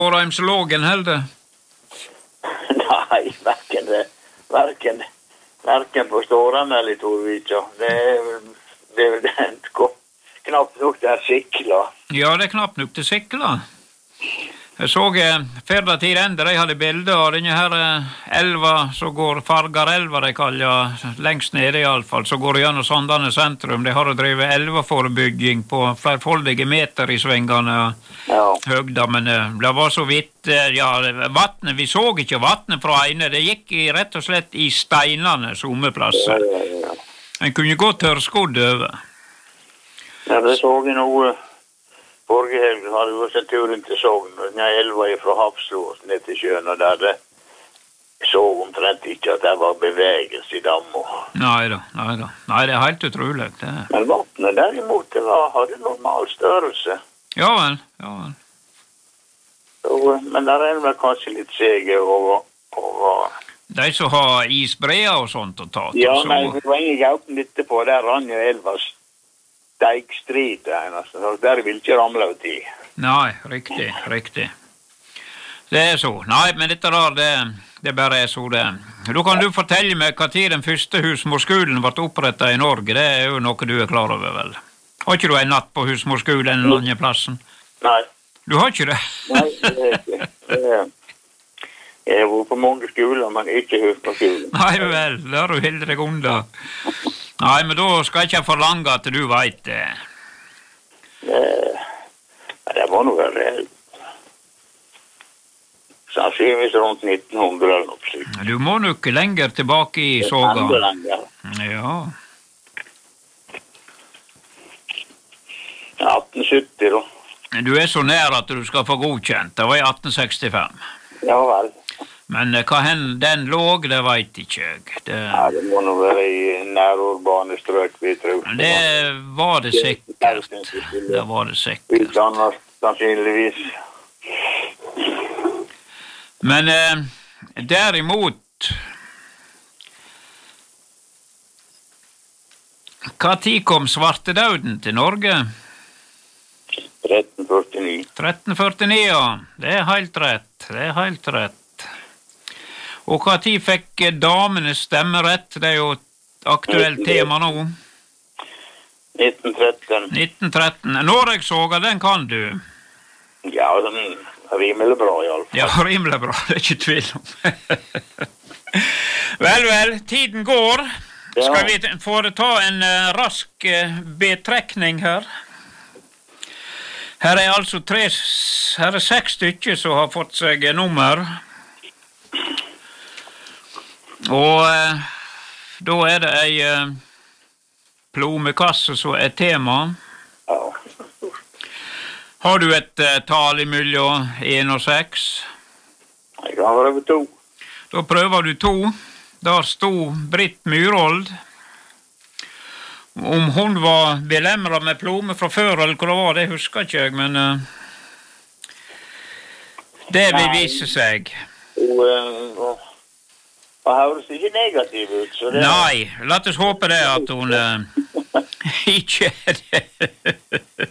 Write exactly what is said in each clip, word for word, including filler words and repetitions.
Åreimslogen heller? Nei, verken det. Verken, verken på Ståran eller Torvika. Det er det er det knapt nok det er sikla. Ja, det er knapt nok til sikla. Jeg så eh, før tid enda, de hadde bilder av denne her eh, elva, så går Fargarelva, de kaller, lengst nede i alle fall, så går det gjennom Sandane sentrum. De har drevet elveforebygging på flerfoldige meter i svingene Ja. høgda, men eh, det var så vidt, eh, ja, vattnet, vi så ikke vattnet fra ene, det gikk i, rett og slett i steinene sommeplasser. Ja, ja, ja. En kunne gå tørrskodd over. Ja, det så jeg noe. Forrige helg hadde vi også en tur inn til Sogn, den elva fra Hafslo ned til sjøen, og der det så omtrent ikke at det var bevegelse i dammen. Nei da, nei da. Nei, det er helt utrolig. Det. Men vattnet derimot, det var, hadde normal størrelse. Ja vel, ja vel. Så, men der er vel kanskje litt sege over, over... De som har isbreer og sånt å ta. Ja, så... men det var ingen gaupen litt på der Ranja elvas steikstrid, så der vil ikke ramle ut i. Nei, riktig, riktig. Det er så. Nei, men dette der, det, det bare er så det. Da kan du fortelle meg hva tid den første husmorskolen ble opprettet i Norge. Det er jo noe du er klar over, vel? Har ikke du en natt på husmorskolen eller andre plassen? Nei. Du har ikke det? Nei, det er ikke. Det er... Jeg har vært på mange skoler, men ikke husmorskolen. Nei vel, der har du hilder deg unna. Nei, men da skal jeg ikke forlange at du vet det. Det, det må nå være sannsynligvis rundt nitten hundre eller noe slik. Du må nok lenger tilbake i soga. Enda lenger. Ja. atten sytti da. Du er så nær at du skal få godkjent. Det var i atten sekstifem. Ja vel. Men hva hen den låg, det vet ikke jeg. Det... Ja, det må nå være i nærurbane strøk, vi tror. Det var det sikkert. Det var det sikkert. Utdannet, sannsynligvis. Men eh, derimot, hva tid kom svartedauden til Norge? tretten førtini. tretten førtini, ja. Det er helt rett. Det er helt rett. Og hva tid fikk damene stemmerett? Det er jo et aktuelt tema nå. nitten tretten. nitten tretten. Norgesoga, den kan du. Ja, den rimelig bra i alle fall. Ja, rimelig bra. Det er ikke tvil om. Vel, vel, tiden går. Ja. Skal vi få ta en uh, rask uh, betrekning her? Her er altså tre, her er seks stykker som har fått seg nummer. Og eh, da er det ei eh, plomekasse som er tema. Ja. Har du et eh, tal imellom en og seks? Jeg kan prøve to. Da prøver du to. Der stod Britt Myrold. Om hun var belemret med plomme fra før, eller hva det var, det husker ikke jeg, men uh, det vil vise seg. Og, uh, og høres ikke negativ ut, så det... Nei, la oss håpe det at hun uh, ikke er det.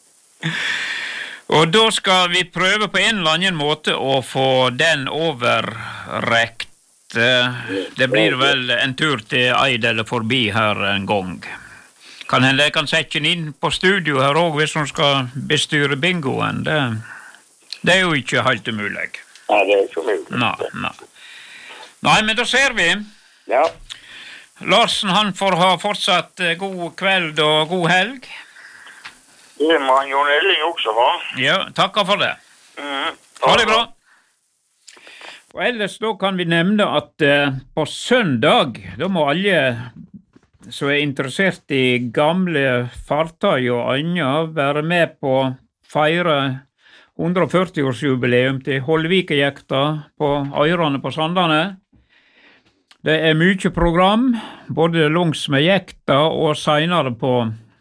Og da skal vi prøve på en eller annen måte å få den overrekt. Det blir vel en tur til Eid eller forbi her en gang. Kan hende jeg kan sette den inn på studio her også, hvis hun skal bestyre bingoen. Det, det er jo ikke helt umulig. Nei, det er ikke umulig. Nei, nei. Nei, men da ser vi. Ja. Larsen, han får ha fortsatt god kveld og god helg. Det må han Jon Elling også ha. Ja, takker for det. Mm. Ha det bra. Og ellers da kan vi nevne at uh, på søndag, da må alle som er interessert i gamle fartøy og annet være med på feire hundreogførti-årsjubileum til Hollvika-jekta på Øyrene på Sandane. Det er mye program, både langs med jekta og senere på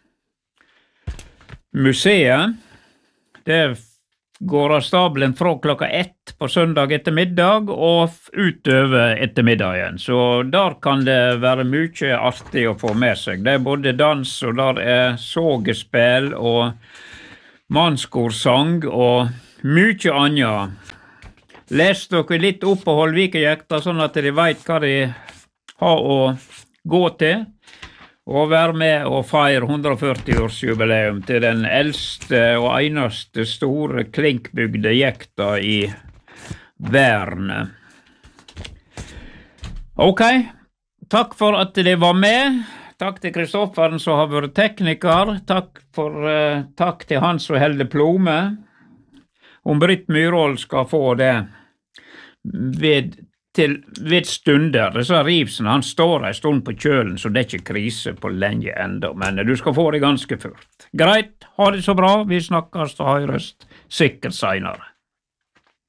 museet. Det går av stabelen fra klokka ett på søndag ettermiddag og utover ettermiddagen. Så der kan det være mye artig å få med seg. Det er både dans, og der er sågespill og mannskorsang og mye annet. Les dere litt opp på Holvikejekta, sånn at de vet hva de har å gå til, og være med og feire hundre og førti-årsjubileum til den eldste og eneste store klinkbygde jekta i verden. Ok, takk for at de var med. Takk til Kristofferen som har vært tekniker. Takk, for, uh, takk til han som holder plomme. Om Britt Myhrvold skal få det ved, til, ved stunder. Det så Rivsen, han står en stund på kjølen, så det er ikke krise på lenge enda. Men du skal få det ganske fort. Greit, ha det så bra. Vi snakkes og høres sikkert senere.